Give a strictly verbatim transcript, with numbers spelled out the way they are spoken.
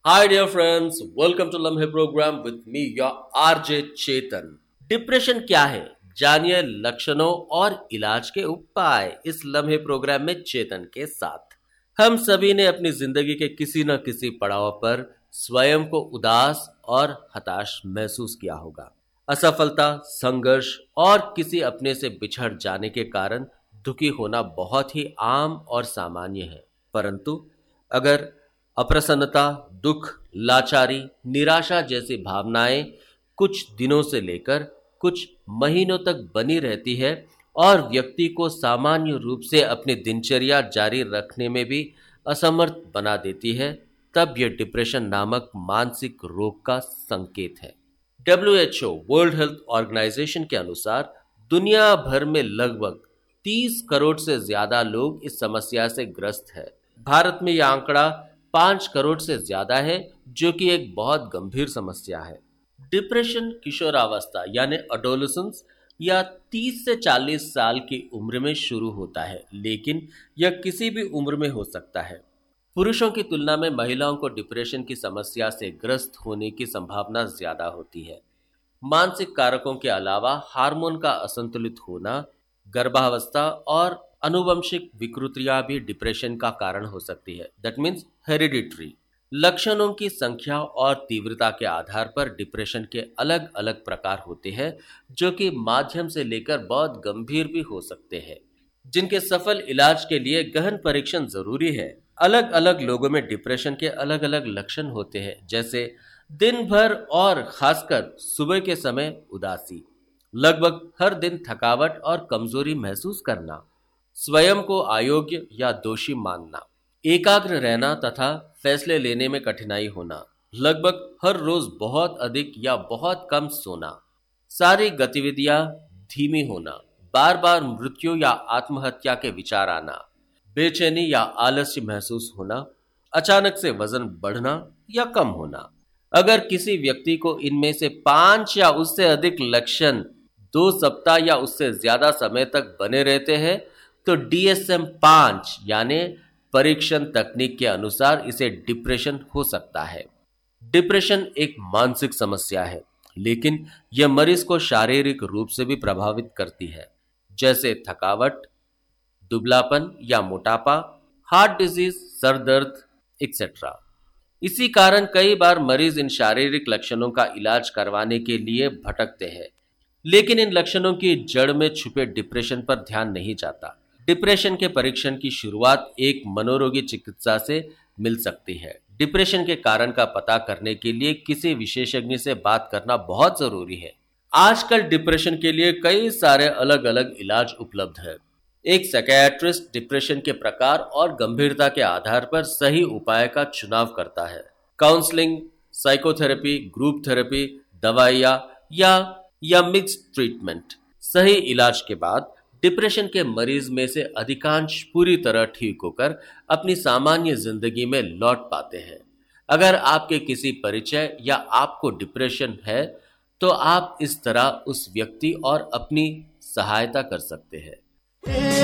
Hi, dear friends. Welcome to लम्हे program with me, your R J Chetan. Depression क्या है? जानिए लक्षणों और इलाज के उपाय इस लम्हे प्रोग्राम में चेतन के साथ। हम सभी ने अपनी जिंदगी के किसी न किसी पड़ाव पर स्वयं को उदास और हताश महसूस किया होगा। असफलता, संघर्ष और किसी अपने से बिछड़ जाने के कारण दुखी होना बहुत ही आम और सामान्य है। परंतु अगर अप्रसन्नता, दुख, लाचारी, निराशा जैसी भावनाएं कुछ दिनों से लेकर कुछ महीनों तक बनी रहती है और व्यक्ति को सामान्य रूप से अपनी दिनचर्या जारी रखने में भी असमर्थ बना देती है, तब यह डिप्रेशन नामक मानसिक रोग का संकेत है। W H O world health organisation के अनुसार दुनिया भर में लगभग तीस करोड़ से ज्यादा लोग इस समस्या से ग्रस्त है। भारत में यह आंकड़ा पांच करोड़ से ज्यादा है, जो कि एक बहुत गंभीर समस्या है। डिप्रेशन किशोरावस्था यानी एडोलेसेंस या तीस से चालीस साल की उम्र में शुरू होता है, लेकिन यह किसी भी उम्र में हो सकता है। पुरुषों की तुलना में महिलाओं को डिप्रेशन की समस्या से ग्रस्त होने की संभावना ज्यादा होती है। मानसिक कारकों के अलावा हार्मोन का असंतुलित होना, गर्भावस्था और अनुवंशिक विकृतियां भी डिप्रेशन का कारण हो सकती है। That means hereditary. लक्षणों की संख्या और तीव्रता के आधार पर डिप्रेशन के अलग अलग प्रकार होते हैं, जो कि माध्यम से लेकर बहुत गंभीर भी हो सकते हैं, जिनके सफल इलाज के लिए गहन परीक्षण जरूरी है। अलग अलग लोगों में डिप्रेशन के अलग अलग लक्षण होते हैं, जैसे दिन भर और खासकर सुबह के समय उदासी, लगभग हर दिन थकावट और कमजोरी महसूस करना, स्वयं को अयोग्य या दोषी मानना, एकाग्र रहना तथा फैसले लेने में कठिनाई होना, लगभग हर रोज बहुत अधिक या बहुत कम सोना, सारी गतिविधियां धीमी होना, बार बार मृत्यु या आत्महत्या के विचार आना, बेचैनी या आलस्य महसूस होना, अचानक से वजन बढ़ना या कम होना। अगर किसी व्यक्ति को इनमें से पांच या उससे अधिक लक्षण दो सप्ताह या उससे ज्यादा समय तक बने रहते हैं, तो डी एस एम पांच यानी परीक्षण तकनीक के अनुसार इसे डिप्रेशन हो सकता है। डिप्रेशन एक मानसिक समस्या है, लेकिन यह मरीज को शारीरिक रूप से भी प्रभावित करती है, जैसे थकावट, दुबलापन या मोटापा, हार्ट डिजीज, सर दर्द एक्सेट्रा। इसी कारण कई बार मरीज इन शारीरिक लक्षणों का इलाज करवाने के लिए भटकते हैं, लेकिन इन लक्षणों की जड़ में छुपे डिप्रेशन पर ध्यान नहीं जाता। डिप्रेशन के परीक्षण की शुरुआत एक मनोरोगी चिकित्सा से मिल सकती है। डिप्रेशन के कारण का पता करने के लिए किसी विशेषज्ञ से बात करना बहुत जरूरी है। आजकल डिप्रेशन के लिए कई सारे अलग अलग इलाज उपलब्ध है। एक साइकियाट्रिस्ट डिप्रेशन के प्रकार और गंभीरता के आधार पर सही उपाय का चुनाव करता है। काउंसलिंग, साइकोथेरेपी, ग्रुप थेरेपी, दवाइयाँ या या मिक्स्ड ट्रीटमेंट। सही इलाज के बाद डिप्रेशन के मरीज में से अधिकांश पूरी तरह ठीक होकर अपनी सामान्य जिंदगी में लौट पाते हैं। अगर आपके किसी परिचय या आपको डिप्रेशन है, तो आप इस तरह उस व्यक्ति और अपनी सहायता कर सकते हैं।